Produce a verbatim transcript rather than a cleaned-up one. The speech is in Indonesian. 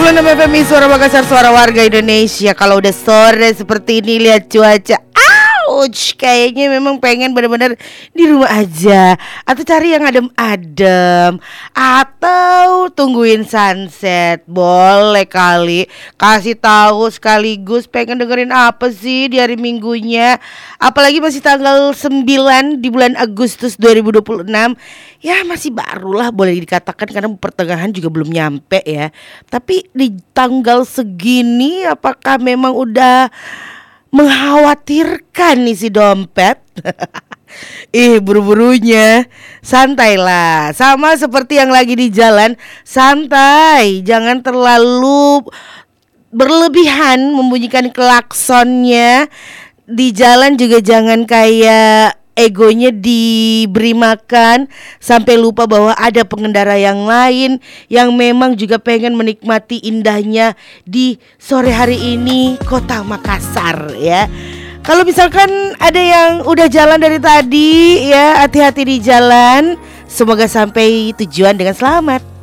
sembilan puluh enam F M I Suara Makassar, suara warga Indonesia. Kalau udah sore seperti ini, lihat cuaca, ouch, kayaknya memang pengen benar-benar di rumah aja, atau cari yang adem-adem, atau tungguin sunset. Boleh kali kasih tahu sekaligus pengen dengerin apa sih di hari Minggunya. Apalagi masih tanggal sembilan di bulan Agustus dua ribu dua puluh enam. Ya masih barulah boleh dikatakan, karena pertengahan juga belum nyampe ya. Tapi di tanggal segini apakah memang udah mengkhawatirkan nih si dompet? Ih, buru-burunya santailah. Sama seperti yang lagi di jalan, santai, jangan terlalu berlebihan membunyikan klaksonnya. Di jalan juga jangan kayak egonya diberi makan sampai lupa bahwa ada pengendara yang lain yang memang juga pengen menikmati indahnya di sore hari ini Kota Makassar ya. Kalau misalkan ada yang udah jalan dari tadi ya, hati-hati di jalan. Semoga sampai tujuan dengan selamat.